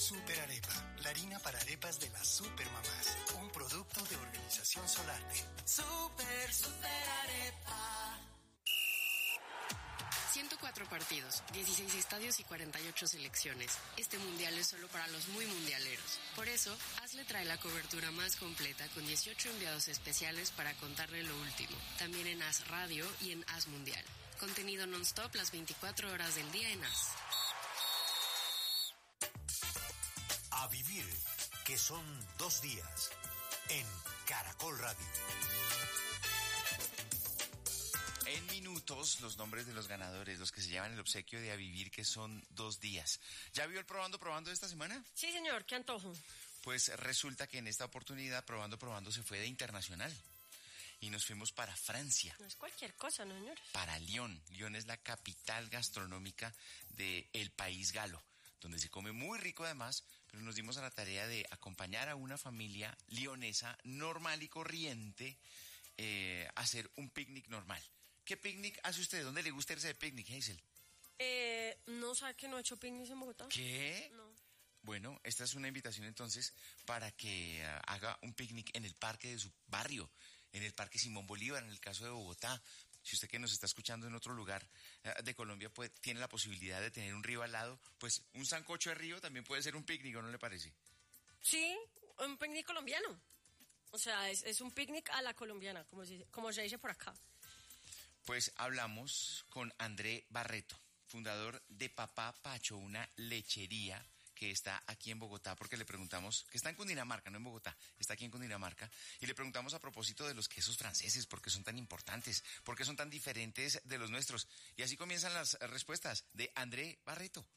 Super Arepa, la harina para arepas de las supermamás. Un producto de Organización Solarte. Super Arepa. 104 partidos, 16 estadios y 48 selecciones. Este mundial es solo para los muy mundialeros. Por eso, AS le trae la cobertura más completa con 18 enviados especiales para contarle lo último. También en AS Radio y en AS Mundial. Contenido non-stop las 24 horas del día en AS. A vivir, que son 2 días, en Caracol Radio. En minutos, los nombres de los ganadores, los que se llevan el obsequio de A Vivir, que son 2 días. ¿Ya vio el Probando de esta semana? Sí, señor, qué antojo. Pues resulta que en esta oportunidad Probando se fue de internacional. Y nos fuimos para Francia. No es cualquier cosa, ¿no, señores? Para Lyon. Lyon es la capital gastronómica del país galo, donde se come muy rico además, pero nos dimos a la tarea de acompañar a una familia lionesa normal y corriente a hacer un picnic normal. ¿Qué picnic hace usted? ¿Dónde le gusta irse de picnic, Hazel? No, ¿sabe que no he hecho picnic en Bogotá? ¿Qué? No. Bueno, esta es una invitación entonces para que haga un picnic en el parque de su barrio, en el Parque Simón Bolívar, en el caso de Bogotá. Si usted que nos está escuchando en otro lugar de Colombia pues, tiene la posibilidad de tener un río al lado, pues un sancocho de río también puede ser un picnic, ¿o no le parece? Sí, un picnic colombiano. O sea, es un picnic a la colombiana, como se dice por acá. Pues hablamos con André Barreto, fundador de Papá Pacho, una lechería que está aquí en Bogotá, porque le preguntamos, que está en Cundinamarca, no en Bogotá, está aquí en Cundinamarca, y le preguntamos a propósito de los quesos franceses, por qué son tan importantes, por qué son tan diferentes de los nuestros. Y así comienzan las respuestas de André Barreto.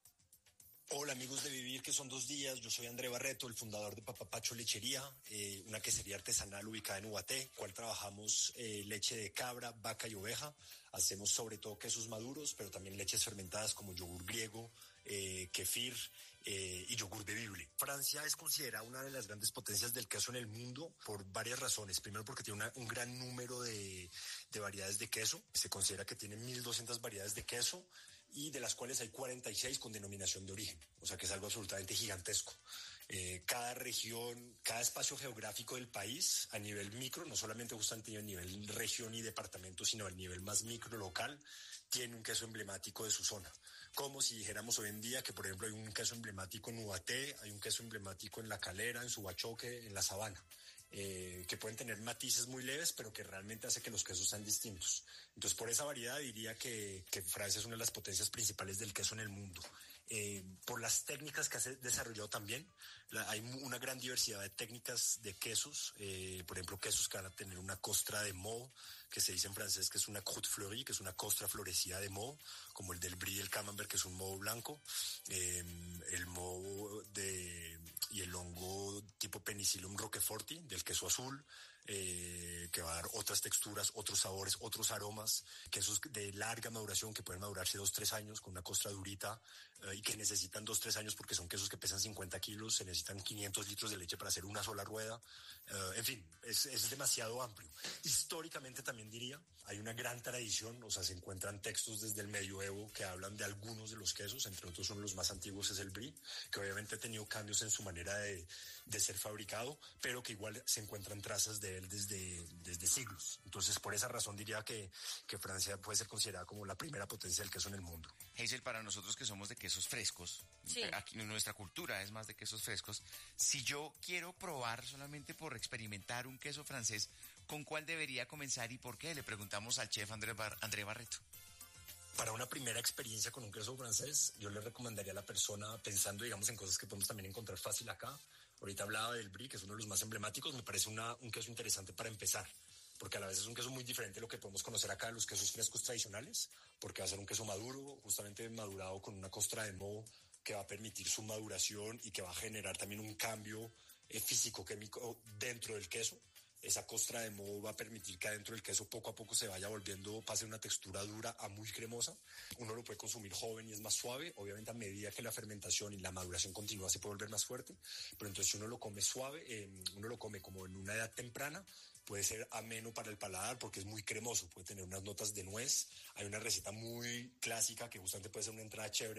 Hola amigos de Vivir, que son 2 días. Yo soy André Barreto, el fundador de Papá Pacho Lechería, una quesería artesanal ubicada en Ubaté, cual trabajamos leche de cabra, vaca y oveja. Hacemos sobre todo quesos maduros, pero también leches fermentadas como yogur griego, kefir y yogur de Bible. Francia es considerada una de las grandes potencias del queso en el mundo por varias razones. Primero porque tiene un gran número de variedades de queso. Se considera que tiene 1.200 variedades de queso, y de las cuales hay 46 con denominación de origen, o sea que es algo absolutamente gigantesco. Cada región, cada espacio geográfico del país a nivel micro, no solamente justamente a nivel región y departamento, sino al nivel más micro local, tiene un queso emblemático de su zona. Como si dijéramos hoy en día que, por ejemplo, hay un queso emblemático en Ubaté, hay un queso emblemático en La Calera, en Subachoque, en La Sabana. Que pueden tener matices muy leves, pero que realmente hace que los quesos sean distintos. Entonces, por esa variedad diría que Francia es una de las potencias principales del queso en el mundo. Por las técnicas que ha desarrollado también, hay una gran diversidad de técnicas de quesos, por ejemplo, quesos que van a tener una costra de moho, que se dice en francés que es una croûte fleurie, que es una costra florecida de moho, como el del brie y el camembert, que es un moho blanco, el moho y el hongo tipo Penicillium roqueforti, del queso azul, que va a dar otras texturas, otros sabores, otros aromas, quesos de larga maduración que pueden madurarse 2-3 años con una costra durita, y que necesitan 2-3 años porque son quesos que pesan 50 kilos, se necesitan 500 litros de leche para hacer una sola rueda. En fin, es demasiado amplio. Históricamente también diría, hay una gran tradición, o sea, se encuentran textos desde el medioevo que hablan de algunos de los quesos, entre otros son los más antiguos es el brie, que obviamente ha tenido cambios en su manera de ser fabricado, pero que igual se encuentran trazas de él desde siglos. Entonces, por esa razón diría que Francia puede ser considerada como la primera potencia del queso en el mundo. Hazel, para nosotros que somos de quesos frescos, sí, aquí nuestra cultura es más de quesos frescos, si yo quiero probar solamente por experimentar un queso francés, ¿con cuál debería comenzar y por qué? Le preguntamos al chef André Barreto. Para una primera experiencia con un queso francés, yo le recomendaría a la persona, pensando, digamos, en cosas que podemos también encontrar fácil acá. Ahorita hablaba del brie, que es uno de los más emblemáticos, me parece un queso interesante para empezar, porque a la vez es un queso muy diferente de lo que podemos conocer acá de los quesos frescos tradicionales, porque va a ser un queso maduro, justamente madurado con una costra de moho que va a permitir su maduración y que va a generar también un cambio físico-químico dentro del queso. Esa costra de moho va a permitir que adentro del queso poco a poco se vaya volviendo, pase de una textura dura a muy cremosa. Uno lo puede consumir joven y es más suave. Obviamente a medida que la fermentación y la maduración continúa se puede volver más fuerte. Pero entonces si uno lo come suave, uno lo come como en una edad temprana, puede ser ameno para el paladar porque es muy cremoso, puede tener unas notas de nuez. Hay una receta muy clásica que justamente puede ser una entrada chévere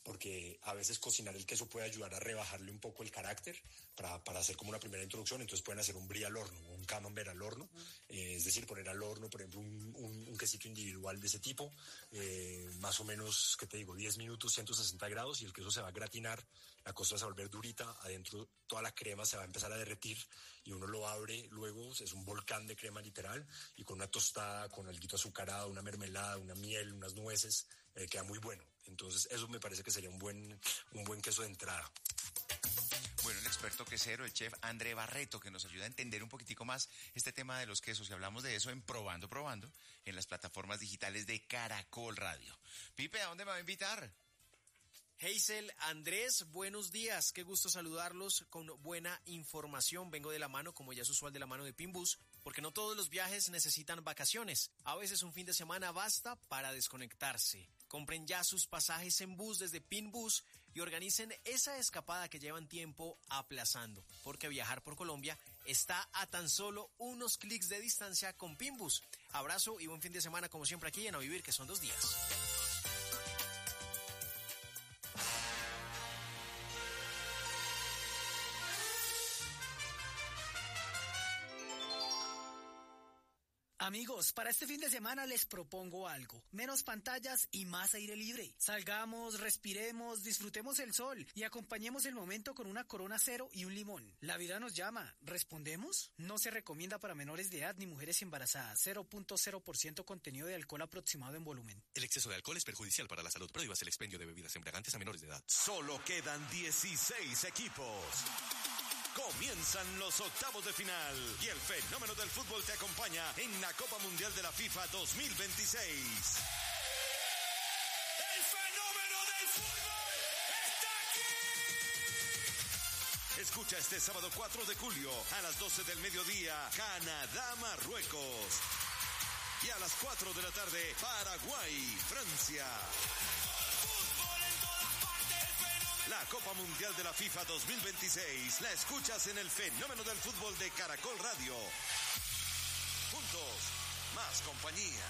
porque a veces cocinar el queso puede ayudar a rebajarle un poco el carácter para hacer como una primera introducción. Entonces pueden hacer un brie al horno o un camembert al horno, es decir, poner al horno, por ejemplo, un quesito individual de ese tipo, más o menos, ¿qué te digo? 10 minutos, 160 grados, y el queso se va a gratinar, la cosa se va a volver durita, adentro toda la crema se va a empezar a derretir, y uno lo abre luego, es un volcán de crema literal, y con una tostada, con alguito azucarado, una mermelada, una miel, unas nueces, queda muy bueno. Entonces eso me parece que sería un buen queso de entrada. Bueno, el experto quesero, el chef André Barreto, que nos ayuda a entender un poquitico más este tema de los quesos, y hablamos de eso en Probando, en las plataformas digitales de Caracol Radio. Pipe, ¿a dónde me va a invitar? Hazel, Andrés, buenos días, qué gusto saludarlos con buena información. Vengo de la mano, como ya es usual, de la mano de Pinbus, porque no todos los viajes necesitan vacaciones. A veces un fin de semana basta para desconectarse. Compren ya sus pasajes en bus desde Pinbus y organicen esa escapada que llevan tiempo aplazando, porque viajar por Colombia está a tan solo unos clics de distancia con Pinbus. Abrazo y buen fin de semana como siempre aquí en A Vivir, que son 2 días. Amigos, para este fin de semana les propongo algo. Menos pantallas y más aire libre. Salgamos, respiremos, disfrutemos el sol y acompañemos el momento con una Corona Cero y un limón. La vida nos llama. ¿Respondemos? No se recomienda para menores de edad ni mujeres embarazadas. 0.0% contenido de alcohol aproximado en volumen. El exceso de alcohol es perjudicial para la salud. Prohíbas el expendio de bebidas embriagantes a menores de edad. Solo quedan 16 equipos. Comienzan los octavos de final y el fenómeno del fútbol te acompaña en la Copa Mundial de la FIFA 2026. ¡El fenómeno del fútbol está aquí! Escucha este sábado 4 de julio a las 12 del mediodía, Canadá-Marruecos. Y a las 4 de la tarde, Paraguay-Francia. La Copa Mundial de la FIFA 2026 la escuchas en el fenómeno del fútbol de Caracol Radio. Juntos, más compañía.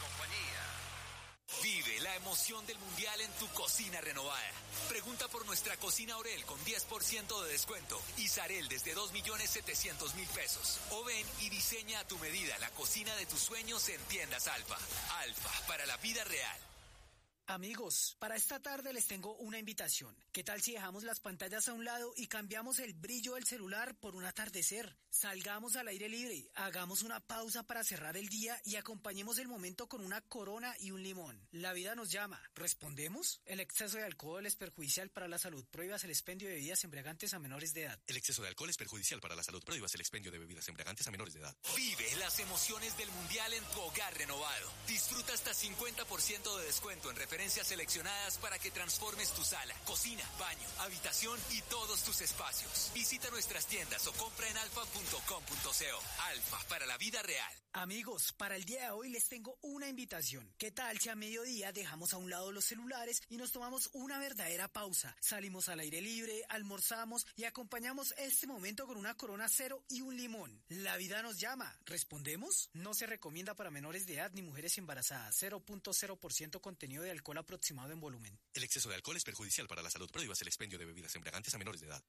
Vive la emoción del Mundial en tu cocina renovada. Pregunta por nuestra cocina Orel con 10% de descuento y Sarel desde 2.700.000 pesos. O ven y diseña a tu medida la cocina de tus sueños en Tiendas Alfa. Alfa, para la vida real. Amigos, para esta tarde les tengo una invitación. ¿Qué tal si dejamos las pantallas a un lado y cambiamos el brillo del celular por un atardecer? Salgamos al aire libre, hagamos una pausa para cerrar el día y acompañemos el momento con una Corona y un limón. La vida nos llama. ¿Respondemos? El exceso de alcohol es perjudicial para la salud. Prohíbas el expendio de bebidas embriagantes a menores de edad. El exceso de alcohol es perjudicial para la salud. Prohíbas el expendio de bebidas embriagantes a menores de edad. Vive las emociones del Mundial en tu hogar renovado. Disfruta hasta 50% de descuento en referencias seleccionadas para que transformes tu sala, cocina, baño, habitación y todos tus espacios. Visita nuestras tiendas o compra en alfa.com.co. Alfa, para la vida real. Amigos, para el día de hoy les tengo una invitación. ¿Qué tal si a mediodía dejamos a un lado los celulares y nos tomamos una verdadera pausa? Salimos al aire libre, almorzamos y acompañamos este momento con una Corona Cero y un limón. La vida nos llama. ¿Respondemos? No se recomienda para menores de edad ni mujeres embarazadas. 0.0% contenido de alcohol aproximado en volumen. El exceso de alcohol es perjudicial para la salud. Prohíbas el expendio de bebidas embriagantes a menores de edad.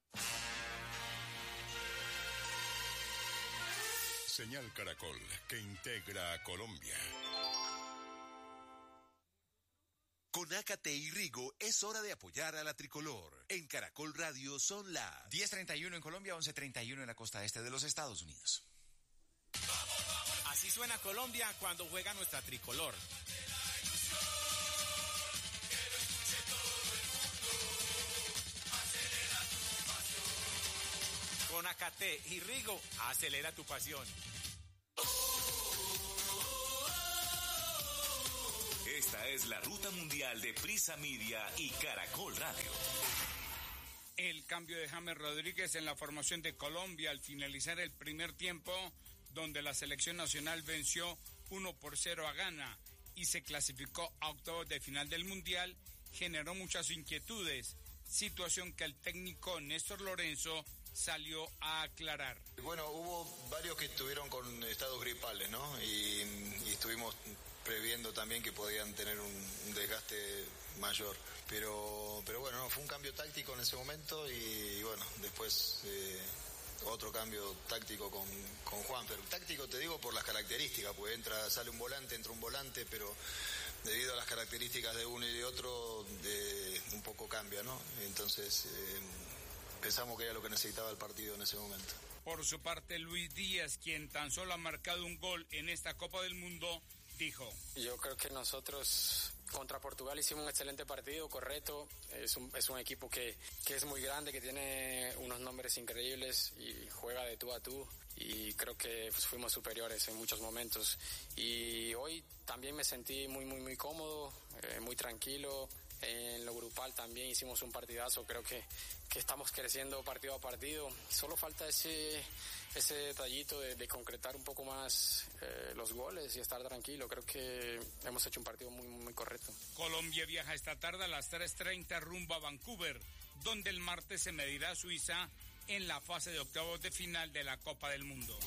Señal Caracol, que integra a Colombia. Con Ácate y Rigo es hora de apoyar a la tricolor. En Caracol Radio son las 10:31 en Colombia, 11:31 en la costa este de los Estados Unidos. Así suena Colombia cuando juega nuestra tricolor. Con Ácate y Rigo, acelera tu pasión. Esta es la ruta mundial de Prisa Media y Caracol Radio. El cambio de James Rodríguez en la formación de Colombia al finalizar el primer tiempo, donde la selección nacional venció 1-0 a Ghana y se clasificó a octavos de final del Mundial, generó muchas inquietudes, situación que el técnico Néstor Lorenzo salió a aclarar. Bueno, hubo varios que estuvieron con estados gripales, ¿no? Y estuvimos previendo también que podían tener un desgaste mayor. Pero bueno, no, fue un cambio táctico en ese momento y bueno, después otro cambio táctico con Juan. Pero táctico te digo por las características, pues sale un volante, entra un volante, pero debido a las características de uno y de otro, un poco cambia, ¿no? Entonces pensamos que era lo que necesitaba el partido en ese momento. Por su parte, Luis Díaz, quien tan solo ha marcado un gol en esta Copa del Mundo, dijo: yo creo que nosotros contra Portugal hicimos un excelente partido, correcto. Es un equipo que es muy grande, que tiene unos nombres increíbles y juega de tú a tú. Y creo que fuimos superiores en muchos momentos. Y hoy también me sentí muy cómodo, muy tranquilo. En lo grupal también hicimos un partidazo. Creo que estamos creciendo partido a partido. Solo falta ese detallito de concretar un poco más los goles y estar tranquilo. Creo que hemos hecho un partido muy correcto. Colombia viaja esta tarde a las 3:30 rumbo a Vancouver, donde el martes se medirá a Suiza en la fase de octavos de final de la Copa del Mundo.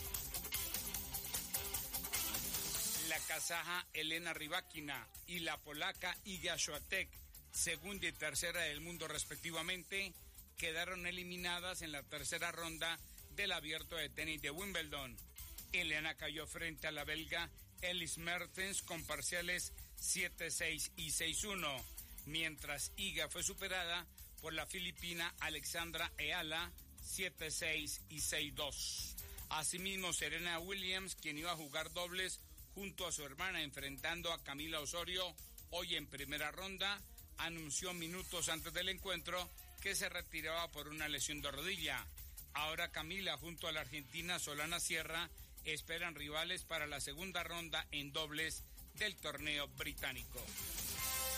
La kazaja Elena Rybakina y la polaca Iga Świątek, segunda y tercera del mundo respectivamente, quedaron eliminadas en la tercera ronda del Abierto de Tenis de Wimbledon. Elena cayó frente a la belga Elise Mertens con parciales 7-6 y 6-1, mientras Iga fue superada por la filipina Alexandra Eala 7-6 y 6-2. Asimismo, Serena Williams, quien iba a jugar dobles junto a su hermana enfrentando a Camila Osorio hoy en primera ronda, anunció minutos antes del encuentro que se retiraba por una lesión de rodilla. Ahora Camila junto a la argentina Solana Sierra esperan rivales para la segunda ronda en dobles del torneo británico.